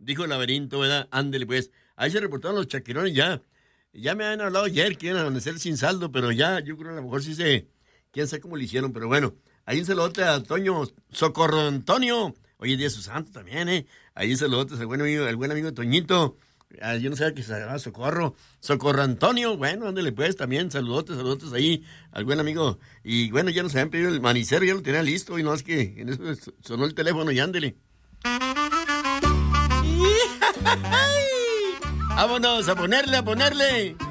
dijo el laberinto, ¿verdad? Ándele, pues. Ahí se reportaron los chaquirones ya. Ya me habían hablado ayer que iban a amanecer sin saldo, pero ya, yo creo que a lo mejor sí se... Quién sabe cómo lo hicieron, pero bueno. Ahí un saludote a Toño, Socorro Antonio. Hoy es día de su santo también, ¿eh? Ahí un saludote al buen amigo Toñito. Yo no sabía que se llamaba Socorro Antonio. Bueno, ándale pues también, saludotes ahí al buen amigo. Y bueno, ya nos habían pedido el manicero, ya lo tenía listo. Y no es que en eso sonó el teléfono y ándale. ¡Vámonos a ponerle!